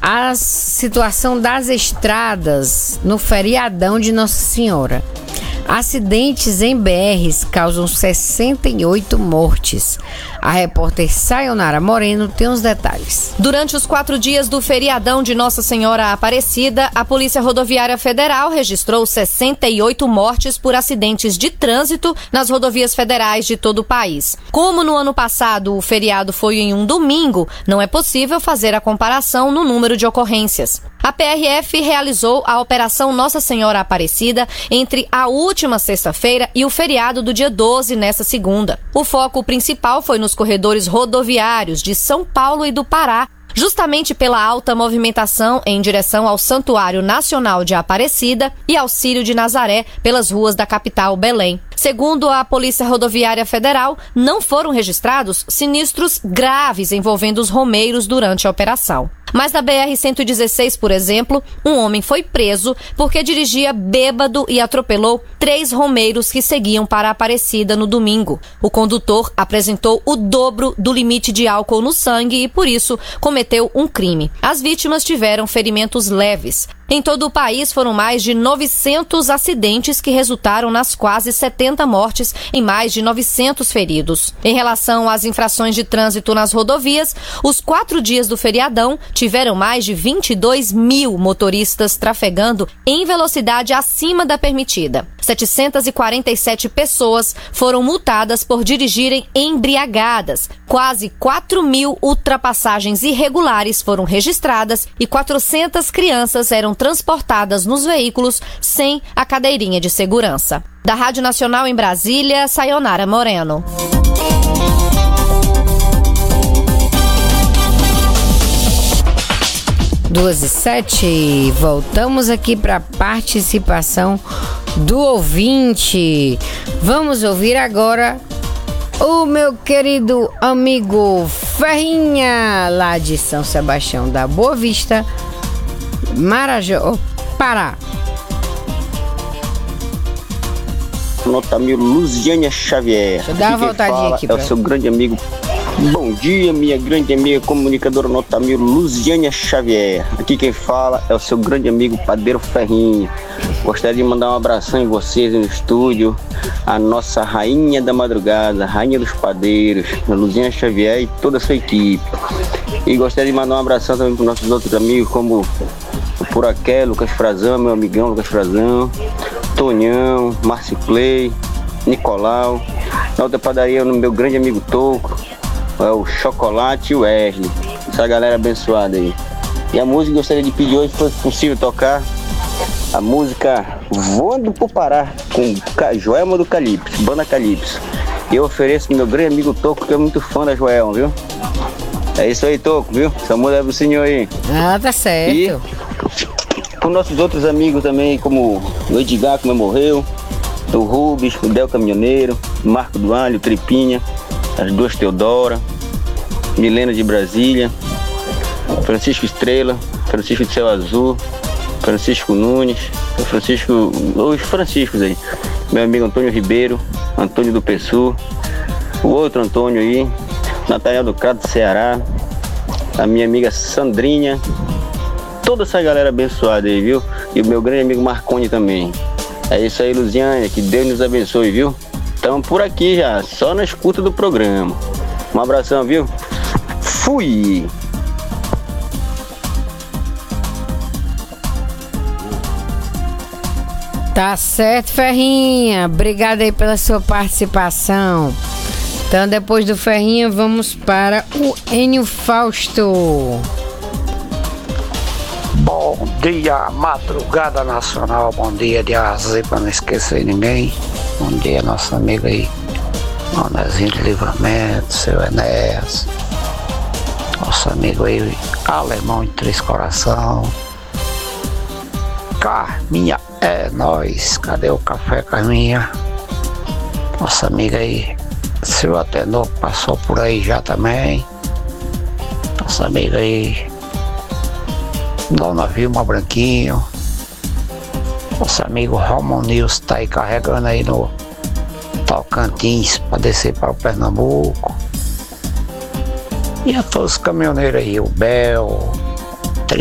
a situação das estradas no feriadão de Nossa Senhora. Acidentes em BRs causam 68 mortes. A repórter Sayonara Moreno tem os detalhes. Durante os 4 dias do feriadão de Nossa Senhora Aparecida, a Polícia Rodoviária Federal registrou 68 mortes por acidentes de trânsito nas rodovias federais de todo o país. Como no ano passado o feriado foi em um domingo, não é possível fazer a comparação no número de ocorrências. A PRF realizou a Operação Nossa Senhora Aparecida entre a última sexta-feira e o feriado do dia 12, nesta segunda. O foco principal foi nos corredores rodoviários de São Paulo e do Pará, justamente pela alta movimentação em direção ao Santuário Nacional de Aparecida e ao Círio de Nazaré pelas ruas da capital Belém. Segundo a Polícia Rodoviária Federal, não foram registrados sinistros graves envolvendo os romeiros durante a operação. Mas na BR-116, por exemplo, um homem foi preso porque dirigia bêbado e atropelou 3 romeiros que seguiam para a Aparecida no domingo. O condutor apresentou o dobro do limite de álcool no sangue e, por isso, cometeu um crime. As vítimas tiveram ferimentos leves. Em todo o país, foram mais de 900 acidentes que resultaram nas quase 70 mortes e mais de 900 feridos. Em relação às infrações de trânsito nas rodovias, os 4 dias do feriadão tiveram mais de 22 mil motoristas trafegando em velocidade acima da permitida. 747 pessoas foram multadas por dirigirem embriagadas. Quase 4 mil ultrapassagens irregulares foram registradas e 400 crianças eram transportadas nos veículos sem a cadeirinha de segurança. Da Rádio Nacional em Brasília, Sayonara Moreno. Duas e 7, voltamos aqui para a participação do ouvinte. Vamos ouvir agora o meu querido amigo Ferrinha, lá de São Sebastião da Boa Vista, Marajó, Pará. Notamir Luziânia Xavier. Deixa eu dar uma voltadinha aqui. É o seu grande amigo. Bom dia, minha grande amiga comunicadora Notamir Luziânia Xavier. Aqui quem fala é o seu grande amigo Padeiro Ferrinha. Gostaria de mandar um abração em vocês no estúdio, a nossa rainha da madrugada, rainha dos padeiros, a Luziânia Xavier e toda a sua equipe. E gostaria de mandar um abração também para os nossos outros amigos, como o Puraqué, Lucas Frazão, meu amigão Lucas Frazão, Tonhão, Márcio Clay, Nicolau. Na outra padaria, no meu grande amigo Toco, é o Chocolate e o Wesley. Essa galera abençoada aí. E a música que eu gostaria de pedir hoje, se fosse possível tocar, a música Voando pro Pará, com Joelma do Calypso, Banda Calypso. E eu ofereço pro meu grande amigo Toco, que é muito fã da Joelma, viu? É isso aí, Toco, viu? Essa música é pro senhor aí. Ah, tá certo. E com nossos outros amigos também, como o Edgar, que morreu, o Rubens, o Del Caminhoneiro, o Marco do Alho, o Tripinha, as duas Teodora, Milena de Brasília, Francisco Estrela, Francisco de Céu Azul, Francisco Nunes, os Franciscos aí, meu amigo Antônio Ribeiro, Antônio do Pessu, o outro Antônio aí, Natanael do Crato do Ceará, a minha amiga Sandrinha, toda essa galera abençoada aí, viu? E o meu grande amigo Marconi também. É isso aí, Luziânia, que Deus nos abençoe, viu? Estamos por aqui já, só na escuta do programa. Um abração, viu? Fui! Tá certo, Ferrinha. Obrigada aí pela sua participação. Então, depois do Ferrinha, vamos para o Enio Fausto. Bom dia, madrugada nacional. Bom dia de Azê, para não esquecer ninguém. Bom dia, nosso amigo aí, Manezinho de Livramento, seu Enéas. Nosso amigo aí, Alemão de Três Coração. Carminha, é nóis. Cadê o café, Carminha? Nossa amiga aí, seu Atenor, passou por aí já também. Nossa amiga aí, Dona Vilma Branquinho. Nosso amigo Romão Nils tá aí carregando aí no Tocantins para descer para o Pernambuco. E a todos os caminhoneiros aí, o Bel,